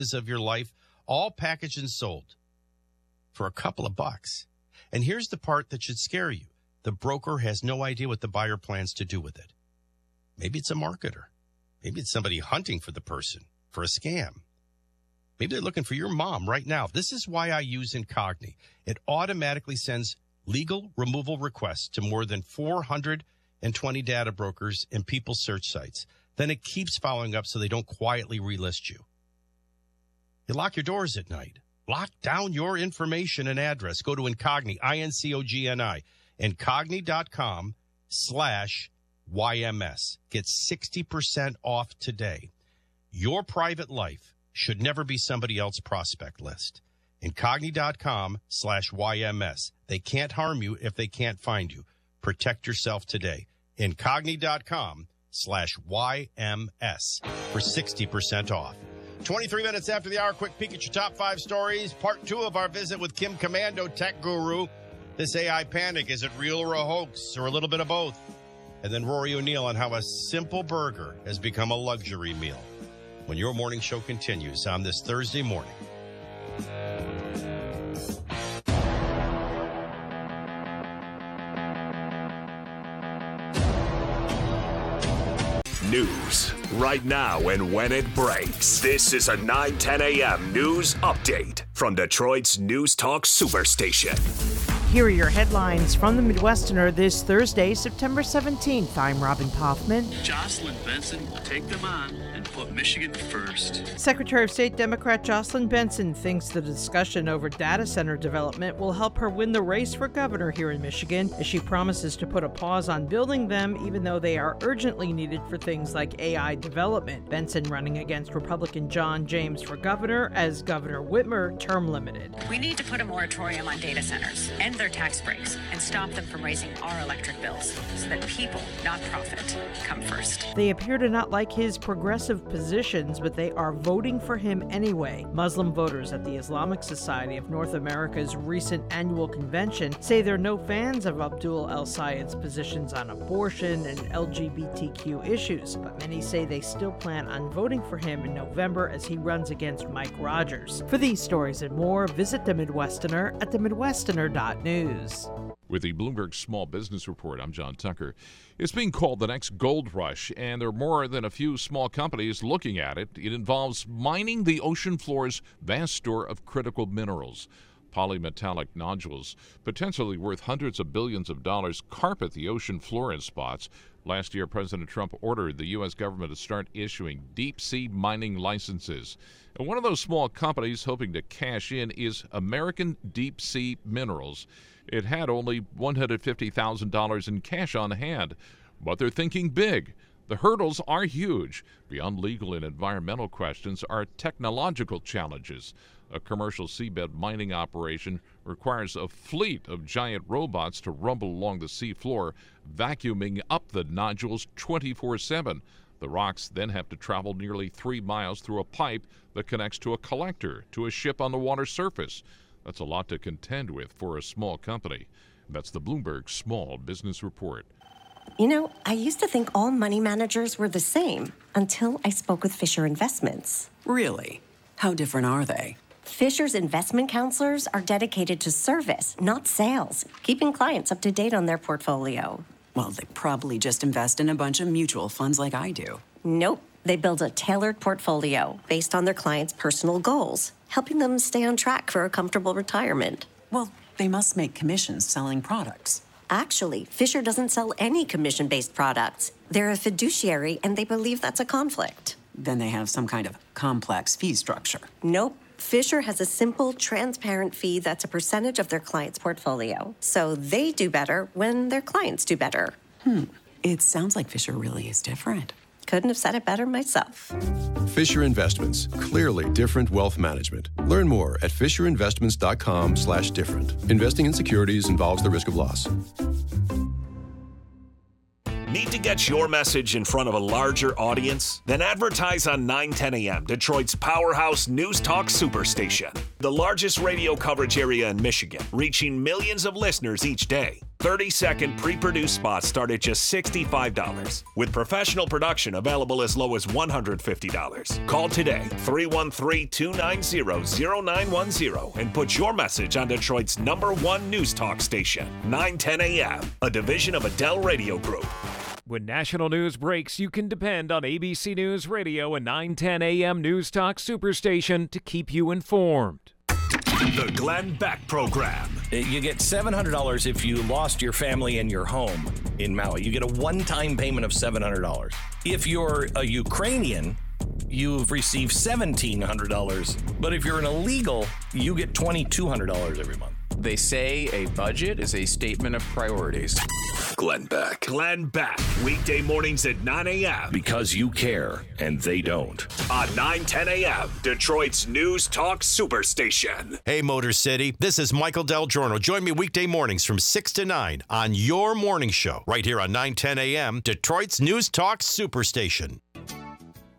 of your life, all packaged and sold for a couple of bucks. And here's the part that should scare you. The broker has no idea what the buyer plans to do with it. Maybe it's a marketer. Maybe it's somebody hunting for the person for a scam. Maybe they're looking for your mom right now. This is why I use Incogni. It automatically sends legal removal requests to more than 420 data brokers and people search sites. Then it keeps following up so they don't quietly relist you. You lock your doors at night. Lock down your information and address. Go to Incogni, INCOGNI, Incogni.com/YMS. Get 60% off today. Your private life should never be somebody else's prospect list. Incogni.com/YMS. They can't harm you if they can't find you. Protect yourself today. Incogni.com/YMS for 60% off. 23 minutes after the hour, quick peek at your top 5 stories. Part 2 of our visit with Kim Komando, tech guru. This AI panic, is it real or a hoax or a little bit of both? And then Rory O'Neill on how a simple burger has become a luxury meal. When your morning show continues on this Thursday morning. News right now and when it breaks. This is a 9:10 a.m. news update from Detroit's News Talk Superstation. Here are your headlines from the Midwesterner this Thursday, September 17th. I'm Robin Kaufman. Jocelyn Benson will take them on and put Michigan first. Secretary of State Democrat Jocelyn Benson thinks the discussion over data center development will help her win the race for governor here in Michigan, as she promises to put a pause on building them, even though they are urgently needed for things like AI development. Benson running against Republican John James for governor, as Governor Whitmer term limited. We need to put a moratorium on data centers, end their tax breaks, and stop them from raising our electric bills so that people, not profit, come first. They appear to not like his progressive positions, but they are voting for him anyway. Muslim voters at the Islamic Society of North America's recent annual convention say they're no fans of Abdul El-Sayed's positions on abortion and LGBTQ issues, but many say they still plan on voting for him in November as he runs against Mike Rogers. For these stories and more, visit The Midwesterner at themidwesterner.news. With the Bloomberg Small Business Report, I'm John Tucker. It's being called the next gold rush, and there are more than a few small companies looking at it. It involves mining the ocean floor's vast store of critical minerals. Polymetallic nodules, potentially worth hundreds of billions of dollars, carpet the ocean floor in spots. Last year, President Trump ordered the U.S. government to start issuing deep-sea mining licenses. And one of those small companies hoping to cash in is American Deep Sea Minerals. It had only $150,000 in cash on hand, but they're thinking big. The hurdles are huge. Beyond legal and environmental questions are technological challenges. A commercial seabed mining operation requires a fleet of giant robots to rumble along the seafloor, vacuuming up the nodules 24/7. The rocks then have to travel nearly 3 miles through a pipe that connects to a collector to a ship on the water surface. That's a lot to contend with for a small company. That's the Bloomberg Small Business Report. You know, I used to think all money managers were the same until I spoke with Fisher Investments. Really? How different are they? Fisher's investment counselors are dedicated to service, not sales, keeping clients up to date on their portfolio. Well, they probably just invest in a bunch of mutual funds like I do. Nope. They build a tailored portfolio based on their clients' personal goals, helping them stay on track for a comfortable retirement. Well, they must make commissions selling products. Actually, Fisher doesn't sell any commission-based products. They're a fiduciary, and they believe that's a conflict. Then they have some kind of complex fee structure. Nope. Fisher has a simple, transparent fee that's a percentage of their client's portfolio. So they do better when their clients do better. It sounds like Fisher really is different. Couldn't have said it better myself. Fisher Investments. Clearly different wealth management. Learn more at fisherinvestments.com/different. Investing in securities involves the risk of loss. Need to get your message in front of a larger audience? Then advertise on 9:10 a.m., Detroit's powerhouse News Talk Superstation. The largest radio coverage area in Michigan, reaching millions of listeners each day. 30-second pre-produced spots start at just $65. With professional production available as low as $150. Call today, 313-290-0910, and put your message on Detroit's #1 news talk station, 910 AM, a division of Adele Radio Group. When national news breaks, you can depend on ABC News Radio and 910 AM News Talk Superstation to keep you informed. The Glenn Beck Program. You get $700 if you lost your family and your home in Maui. You get a one-time payment of $700. If you're a Ukrainian, you've received $1,700. But if you're an illegal, you get $2,200 every month. They say a budget is a statement of priorities. Glenn Beck. Glenn Beck. Weekday mornings at 9 a.m. Because you care, and they don't. On 910 a.m., Detroit's News Talk Superstation. Hey, Motor City. This is Michael Del Giorno. Join me weekday mornings from 6 to 9 on your morning show right here on 910 a.m., Detroit's News Talk Superstation.